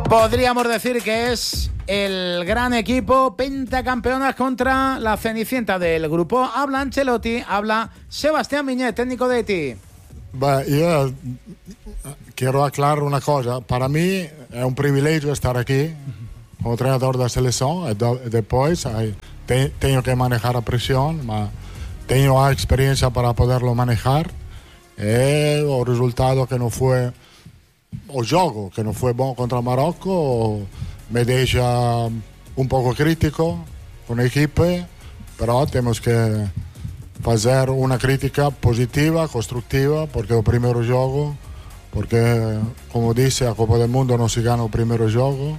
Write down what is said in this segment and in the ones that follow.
Podríamos decir que es el gran equipo pentacampeonas contra la cenicienta del grupo. Habla Ancelotti, habla Sebastián Viñé, técnico de Haití. Io quiero aclarar una cosa. Para mí es un privilegio estar aquí como entrenador de la selección. Después tengo que manejar la presión, pero tengo la experiencia para poderlo manejar. El resultado que no fue, o juego que no fue bueno contra Marocco, me deja un poco crítico con el equipo, pero tenemos que hacer una crítica positiva, constructiva, porque el primer juego, porque como dice, la Copa del Mundo no se gana el primer juego.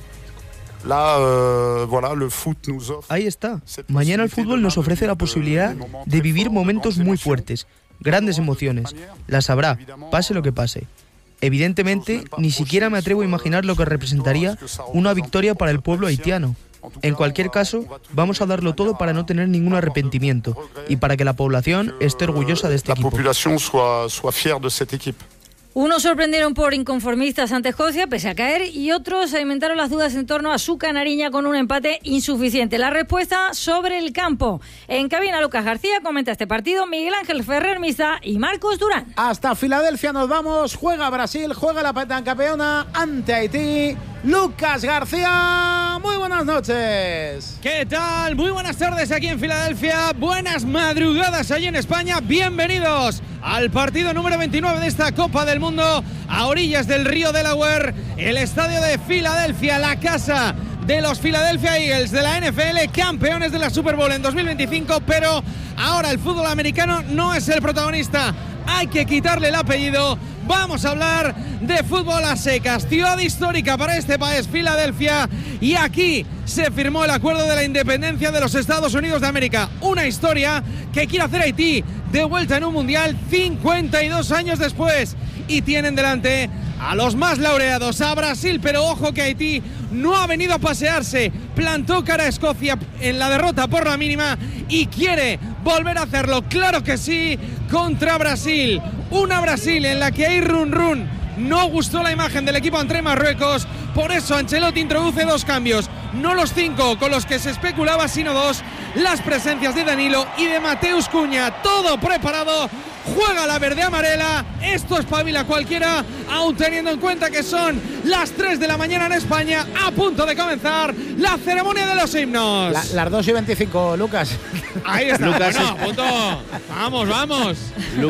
Ahí está. Mañana el fútbol nos ofrece la posibilidad de vivir momentos muy fuertes, grandes emociones. Las habrá, pase lo que pase. Evidentemente, ni siquiera me atrevo a imaginar lo que representaría una victoria para el pueblo haitiano. En cualquier caso, vamos a darlo todo para no tener ningún arrepentimiento y para que la población esté orgullosa de este equipo. Unos sorprendieron por inconformistas ante Escocia, pese a caer, y otros alimentaron las dudas en torno a su canariña con un empate insuficiente. La respuesta sobre el campo. En cabina, Lucas García comenta este partido, Miguel Ángel Ferrer Misa y Marcos Durán. Hasta Filadelfia nos vamos. Juega Brasil, juega la pentacampeona ante Haití. Lucas García, muy buenas noches. ¿Qué tal? Muy buenas tardes aquí en Filadelfia. Buenas madrugadas allí en España. Bienvenidos al partido número 29 de esta Copa del Mundo a orillas del río Delaware, el estadio de Filadelfia, la casa de los Philadelphia Eagles de la NFL, campeones de la Super Bowl en 2025, pero ahora el fútbol americano no es el protagonista. Hay que quitarle el apellido. Vamos a hablar de fútbol a secas, ciudad histórica para este país, Filadelfia, y aquí se firmó el acuerdo de la independencia de los Estados Unidos de América. Una historia que quiere hacer Haití de vuelta en un mundial 52 años después. Y tienen delante a los más laureados, a Brasil, pero ojo que Haití no ha venido a pasearse, plantó cara a Escocia en la derrota por la mínima y quiere volver a hacerlo, claro que sí, contra Brasil. Una Brasil en la que hay run. No gustó la imagen del equipo ante Marruecos, por eso Ancelotti introduce 2 cambios, no los 5 con los que se especulaba, sino 2, las presencias de Danilo y de Mateus Cunha, todo preparado. Juega la verde amarela, esto espabila cualquiera, aún teniendo en cuenta que son las 3 de la mañana en España, a punto de comenzar la ceremonia de los himnos. Las 2:25, Lucas. Ahí está, Lucas, bueno, punto. Vamos.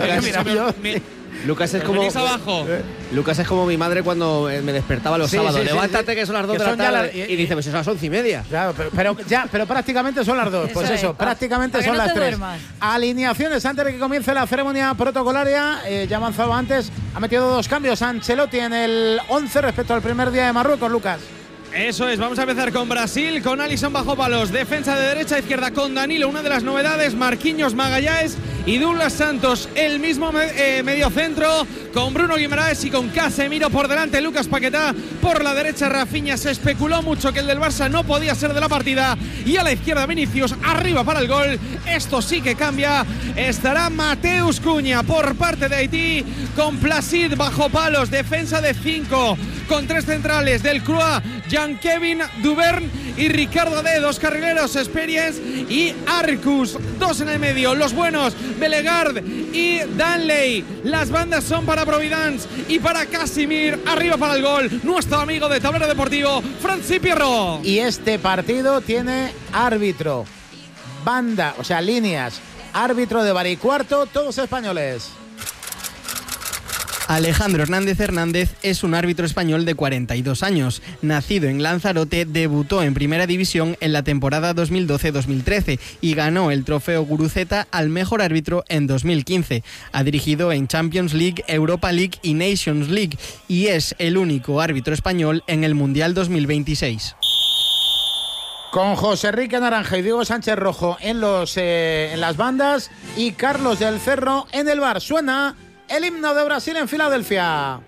Lucas es como abajo. Lucas es como mi madre cuando me despertaba los sábados. Levántate que son las 2 de la tarde. Y dice, pues son las 11:30. Claro, pero prácticamente son las 2. Pues eso, prácticamente son las 3. Alineaciones antes de que comience la ceremonia protocolaria. Ya avanzado antes, ha metido 2 cambios Ancelotti en el 11 respecto al primer día de Marruecos, Lucas. Eso es, vamos a empezar con Brasil, con Alisson bajo palos, defensa de derecha a izquierda con Danilo, una de las novedades, Marquinhos, Magallanes y Douglas Santos, el mismo mediocentro, con Bruno Guimaraes y con Casemiro por delante, Lucas Paquetá por la derecha, Rafinha. Se especuló mucho que el del Barça no podía ser de la partida, y a la izquierda Vinicius, arriba para el gol. Esto sí que cambia, estará Mateus Cunha por parte de Haití, con Placid bajo palos, defensa de 5, con 3 centrales, del Croix, Jean-Kevin Duvern y Ricardo D, 2 carrileros, Experience y Arcus, 2 en el medio, los buenos, Bellegarde y Danley. Las bandas son para Providence y para Casimir, arriba para el gol, nuestro amigo de Tablero Deportivo, Francis Pierro. Y este partido tiene árbitro, banda, o sea, líneas, árbitro de bar y cuarto, todos españoles. Alejandro Hernández es un árbitro español de 42 años. Nacido en Lanzarote, debutó en Primera División en la temporada 2012-2013 y ganó el trofeo Guruceta al mejor árbitro en 2015. Ha dirigido en Champions League, Europa League y Nations League y es el único árbitro español en el Mundial 2026. Con José Enrique Naranja y Diego Sánchez Rojo en las bandas y Carlos del Cerro en el bar. Suena el himno de Brasil en Filadelfia.